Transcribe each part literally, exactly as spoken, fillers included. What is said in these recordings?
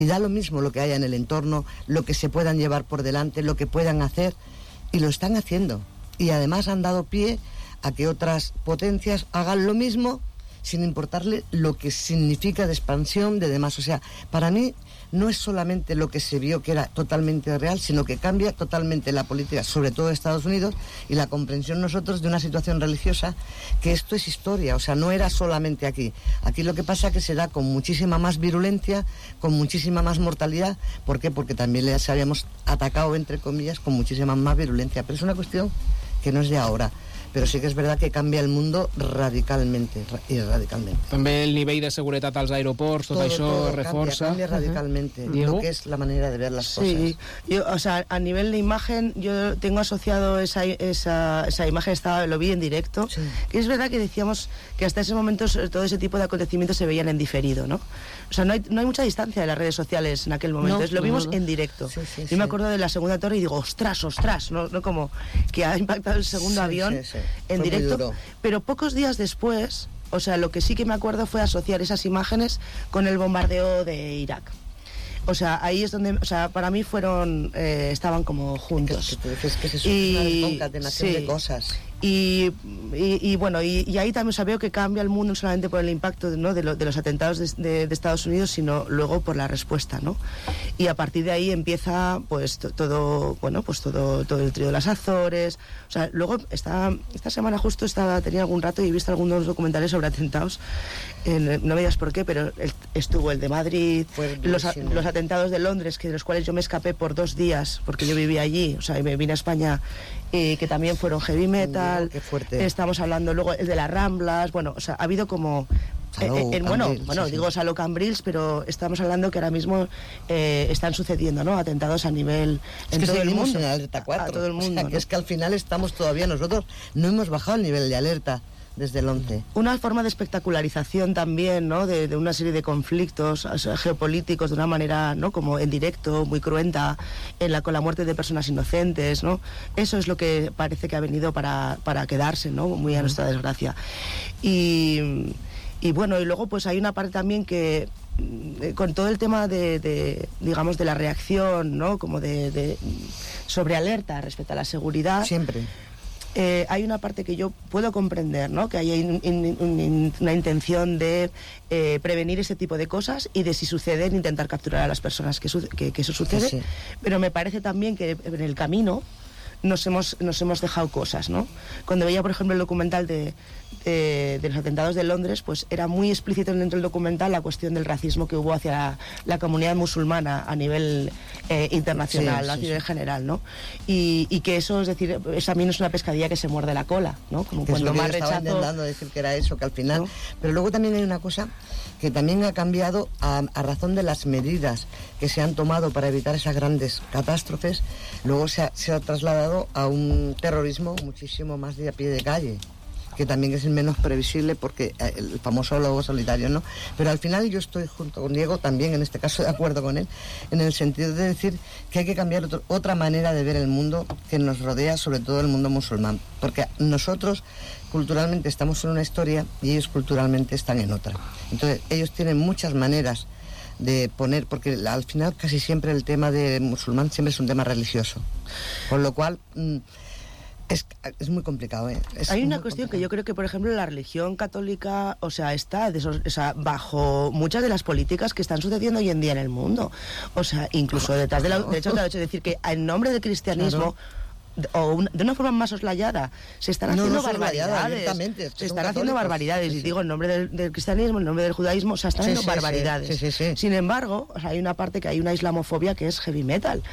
y da lo mismo lo que haya en el entorno, lo que se puedan llevar por delante, lo que puedan hacer, y lo están haciendo. Y además han dado pie a que otras potencias hagan lo mismo sin importarle lo que significa de expansión, de demás. O sea, para mí no es solamente lo que se vio que era totalmente real, sino que cambia totalmente la política, sobre todo de Estados Unidos, y la comprensión nosotros de una situación religiosa, que esto es historia, o sea, no era solamente aquí. Aquí lo que pasa es que se da con muchísima más virulencia, con muchísima más mortalidad. ¿Por qué? Porque también les habíamos atacado, entre comillas, con muchísima más virulencia. Pero es una cuestión que no es de ahora. Però sí que és veritat que canvia el mundo radicalmente, i radicalmente. També el nivell de seguretat als aeroports, tot todo, això todo reforça. Cambia, cambia radicalmente uh-huh. lo que es la manera de ver las sí. cosas. Yo, o sea, a nivel de imagen, yo tengo asociado esa, esa, esa imagen, estaba, lo vi en directo, sí. que es verdad que decíamos que hasta ese momento todo ese tipo de acontecimientos se veían en diferido, ¿no? O sea, no hay, no hay mucha distancia de las redes sociales en aquel momento, no, es, lo vimos no, no. en directo. Sí, sí, yo sí. me acuerdo de la segunda torre y digo, ostras, ostras, no, no como que ha impactado el segundo sí, avión sí, sí. en Fue directo. Pero pocos días después, o sea, lo que sí que me acuerdo fue asociar esas imágenes con el bombardeo de Irak. O sea, ahí es donde, o sea, para mí fueron, eh, estaban como juntos. Es que, es que, es que y, es una concatenación sí. de cosas. Y, y, y bueno, y, y ahí también o sea, veo que cambia el mundo no solamente por el impacto, ¿no?, de, lo, de los atentados de, de, de Estados Unidos, sino luego por la respuesta, ¿no? Y a partir de ahí empieza pues to, todo, bueno, pues todo, todo el trío de las Azores. O sea, luego esta, esta semana justo estaba, tenía algún rato y he visto algunos documentales sobre atentados. En, no me digas por qué, pero el, estuvo el de Madrid, los, los atentados de Londres, que de los cuales yo me escapé por dos días, porque yo vivía allí, o sea, y me vine a España, eh, que también fueron heavy metal. Qué fuerte. Estamos hablando luego el de las Ramblas, bueno, o sea, ha habido como Salou, eh, eh, bueno, Cambrils, bueno sí, digo sí. Salou, Cambrils, pero estamos hablando que ahora mismo eh, están sucediendo, ¿no?, atentados a nivel es en que todo el mundo, en alerta cuatro, a todo el mundo, o sea, que ¿no? es que al final estamos todavía nosotros no hemos bajado el nivel de alerta desde el once. Una forma de espectacularización también, ¿no?, de, de una serie de conflictos, o sea, geopolíticos de una manera, ¿no?, como en directo, muy cruenta, en la, con la muerte de personas inocentes, ¿no? Eso es lo que parece que ha venido para, para quedarse, ¿no?, muy a nuestra desgracia. Y, y bueno, y luego pues hay una parte también que con todo el tema de, de digamos, de la reacción, ¿no?, como de, de sobre alerta respecto a la seguridad. Siempre. Eh, hay una parte que yo puedo comprender, ¿no?, que hay in, in, in, una intención de eh, prevenir ese tipo de cosas y de, si suceden, intentar capturar a las personas que, su, que, que eso sucede, sí, sí. Pero me parece también que en el camino nos hemos, nos hemos dejado cosas, ¿no? Cuando veía, por ejemplo, el documental de, de, de los atentados de Londres, pues era muy explícito dentro del documental la cuestión del racismo que hubo hacia la, la comunidad musulmana a nivel eh, internacional, sí, a sí, nivel sí. general, ¿no? Y, y que eso, es decir, eso también es una pescadilla que se muerde la cola, ¿no? Como que cuando es lo que más yo estaba rechazo... intentando decir que era eso, que al final... ¿No? Pero luego también hay una cosa que también ha cambiado a, a razón de las medidas que se han tomado para evitar esas grandes catástrofes. Luego se ha, se ha trasladado a un terrorismo muchísimo más de a pie de calle, que también es el menos previsible, porque el famoso lobo solitario, ¿no? Pero al final yo estoy junto con Diego también, en este caso de acuerdo con él, en el sentido de decir que hay que cambiar otro, otra manera de ver el mundo que nos rodea, sobre todo el mundo musulmán, porque nosotros culturalmente estamos en una historia y ellos culturalmente están en otra. Entonces ellos tienen muchas maneras de poner, porque al final casi siempre el tema de musulmán siempre es un tema religioso, con lo cual mmm, es, es muy complicado, ¿eh? Es Hay una muy cuestión complicado. que yo creo que, por ejemplo, la religión católica, o sea, está de esos, o sea, bajo muchas de las políticas que están sucediendo hoy en día en el mundo. O sea, incluso detrás de la, de hecho, es decir, que en nombre del cristianismo, claro, o una, de una forma más soslayada, se están no, haciendo no barbaridades. Se están haciendo barbaridades, sí, y sí. digo en nombre del, del cristianismo, en nombre del judaísmo, o sea, están sí, haciendo sí, barbaridades. Sí, sí, sí. Sin embargo, o sea, hay una parte que hay una islamofobia que es heavy metal.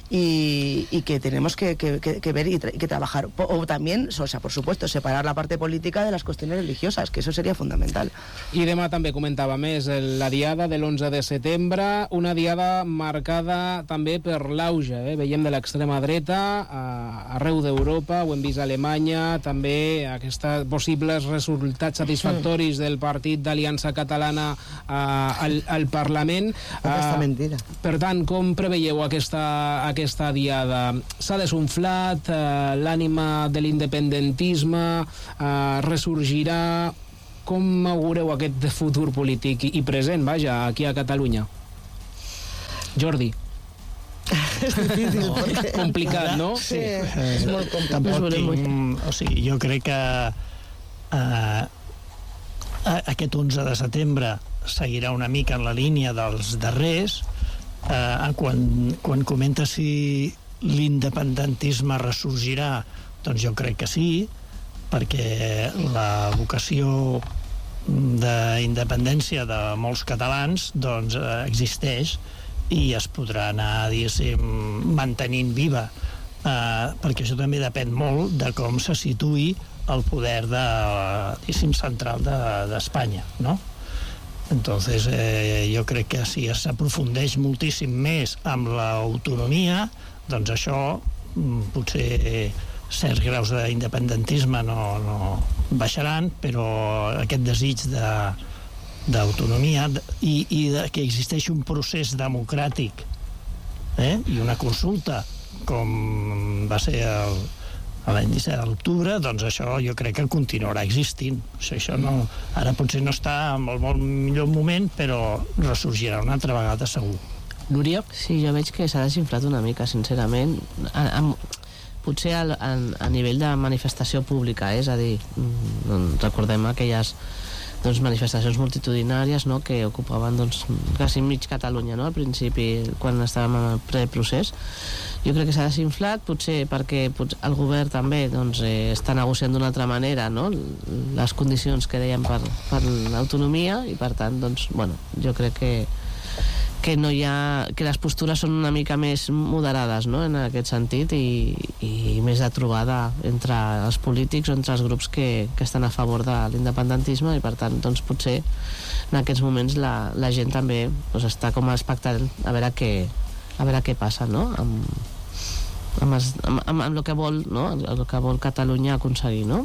Y, y que tenemos que, que, que, que ver y, tra y que trabajar. O, o también, o sea, por supuesto, separar la parte política de las cuestiones religiosas, que eso sería fundamental. I demà també comentava més la diada de l'onze de setembre, una diada marcada també per l'auge, eh? Veiem de l'extrema dreta a, arreu d'Europa, ho hem vist a Alemanya, també aquests possibles resultats satisfactoris del partit d'Aliança Catalana a, al, al Parlament. Aquesta uh, mentida. Per tant, com preveieu aquesta, aquesta diada? S'ha desunflat, eh, l'ànima de l'independentisme eh, ressorgirà? Com augureu aquest futur polític i present, vaja, aquí a Catalunya? Jordi. És difícil, No. perquè... Complicat, no? Sí, és molt complicat. Tampoc tinc... O sigui, jo crec que eh, aquest onze de setembre seguirà una mica en la línia dels darrers. Eh, quan, quan comenta si l'independentisme ressorgirà, doncs jo crec que sí, perquè la vocació d'independència de molts catalans doncs eh, existeix i es podrà anar, diguéssim, mantenint viva, eh, perquè això també depèn molt de com se situï el poder de, diguéssim, central d'Espanya, de, no? Entonces, eh, jo crec que si s'aprofundeix moltíssim més amb l'autonomia, doncs això potser certs graus d'independentisme no, no baixaran, però aquest desig de d'autonomia i, i de, que existeix un procés democràtic eh? i una consulta com va ser el, l'any disset d'octubre, doncs això jo crec que continuarà existint. O sigui, això no, ara potser no està en el molt millor moment, però ressorgirà una altra vegada segur. Núria? Sí, jo veig que s'ha desinflat una mica, sincerament. A, a, potser a, a, a nivell de manifestació pública, eh? És a dir, doncs, recordem aquelles doncs, manifestacions multitudinàries, no?, que ocupaven doncs, quasi mig Catalunya, no?, al principi, quan estàvem en el preprocés. Jo crec que s'ha desinflat, potser perquè potser el govern també doncs, eh, està negociant d'una altra manera, no?, les condicions que deien per, per l'autonomia, i per tant, doncs, bueno, jo crec que que no hi ha, que les postures són una mica més moderades, no?, en aquest sentit, i, i més de trobada entre els polítics o entre els grups que, que estan a favor de l'independentisme, i per tant doncs potser en aquests moments la, la gent també doncs, està com expectant a veure què, a veure què passa, no?, amb, amb, els, amb, amb, amb el que vol, no?, el que vol Catalunya aconseguir, no?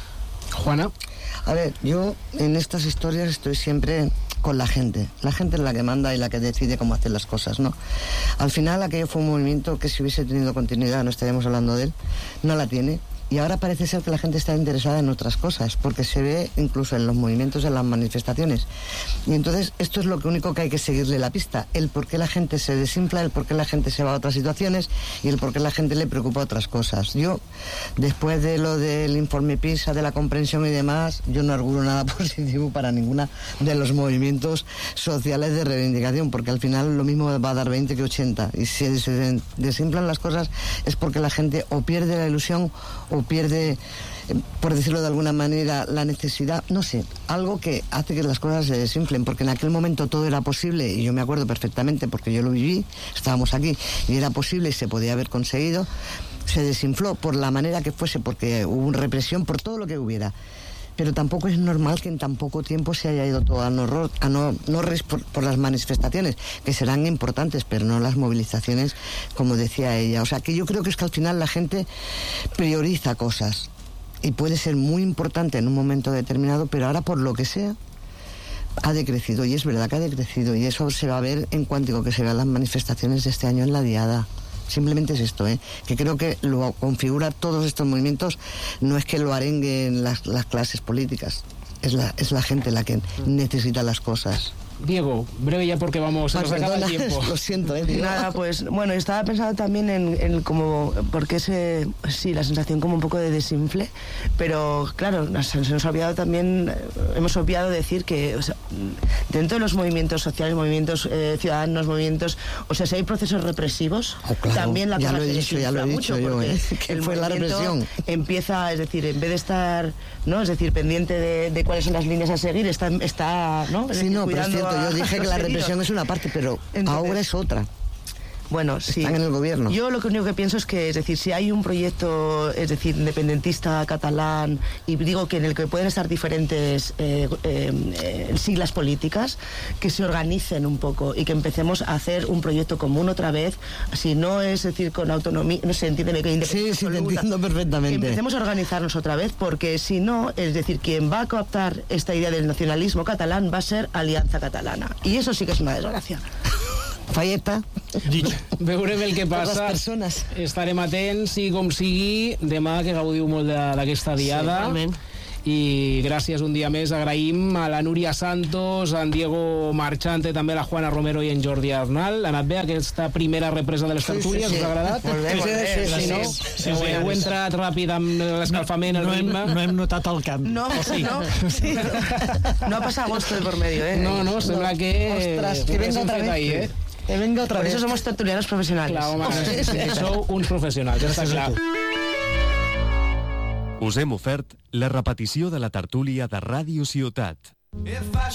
Juana. A ver, yo en estas historias estoy siempre con la gente. La gente es la que manda y la que decide cómo hacer las cosas, ¿no? Al final aquello fue un movimiento que si hubiese tenido continuidad no estaríamos hablando de él. No la tiene. Y ahora parece ser que la gente está interesada en otras cosas, porque se ve incluso en los movimientos, en las manifestaciones. Y entonces esto es lo único que hay que seguirle la pista, el por qué la gente se desinfla, el por qué la gente se va a otras situaciones y el por qué la gente le preocupa otras cosas. Yo, después de lo del informe PISA, de la comprensión y demás, yo no auguro nada positivo para ninguna de los movimientos sociales de reivindicación, porque al final lo mismo va a dar veinte que ochenta. Y si se desinflan las cosas es porque la gente o pierde la ilusión o pierde, por decirlo de alguna manera, la necesidad, no sé, algo que hace que las cosas se desinflen, porque en aquel momento todo era posible, y yo me acuerdo perfectamente porque yo lo viví, estábamos aquí, y era posible y se podía haber conseguido. Se desinfló por la manera que fuese, porque hubo represión por todo lo que hubiera. Pero tampoco es normal que en tan poco tiempo se haya ido todo a no, a no, no res por, por las manifestaciones, que serán importantes, pero no las movilizaciones, como decía ella. O sea, que yo creo que es que al final la gente prioriza cosas y puede ser muy importante en un momento determinado, pero ahora por lo que sea ha decrecido, y es verdad que ha decrecido, y eso se va a ver en cuanto que se vean las manifestaciones de este año en la Diada. Simplemente es esto, ¿eh? Que creo que lo configura todos estos movimientos, no es que lo arenguen las, las clases políticas, es la, es la gente la que necesita las cosas. Diego, breve ya porque vamos, se nos acaba el tiempo. Lo siento, ¿eh? Diego. Nada, pues bueno, estaba pensando también en, en como, porque ese, sí, la sensación como un poco de desinfle, pero claro, se nos ha olvidado también, hemos obviado decir que, o sea, dentro de los movimientos sociales, movimientos eh, ciudadanos, movimientos, o sea, si hay procesos represivos, oh, claro, también la cosa ya lo he se dicho, ya lo he dicho mucho, yo, ¿eh? Que el fue la represión. Empieza, es decir, en vez de estar, ¿no? Es decir, pendiente de, de cuáles son las líneas a seguir, está, está ¿no? Sí, no, pero es cierto, yo dije que la represión es una parte, pero entonces, ahora es otra. Bueno, sí. Están en el gobierno. Yo lo único que pienso es que, es decir, si hay un proyecto, es decir, independentista catalán, y digo que en el que pueden estar diferentes eh, eh, siglas políticas, que se organicen un poco y que empecemos a hacer un proyecto común otra vez, si no es decir con autonomía, no sé, entiéndeme que independencia. Sí, sí, te entiendo perfectamente. Que empecemos a organizarnos otra vez, porque si no, es decir, quien va a cooptar esta idea del nacionalismo catalán va a ser Alianza Catalana. Y eso sí que es una desgracia. Falleta. Veurem el que passa. Estarem atents i com sigui, demà que gaudiu molt d'aquesta diada. Sí, i gràcies un dia més agraïm a la Núria Santos, a en Diego Marchante, també la Juana Romero i en Jordi Arnal. Ha anat bé aquesta primera represa de les tertúlies? Sí, sí, sí. Us ha agradat? Molt bé, molt bé. Sí, sí, sí, no? Sí, sí, sí. Heu entrat ràpid amb l'escalfament, el no, hem, ritme? no hem notat el canvi. No, sí. no, sí. No ha pasado agosto de por medio, ¿eh? No, no, sembla que... Ostras, que venga otra vez. Ahí, eh? Que venga otra Por vez. eso somos tertulianos profesionales. Clar, home, sí, sí, sou uns professionals, ja està clar. Us hem ofert la repetició de la tertúlia de Ràdio Ciutat.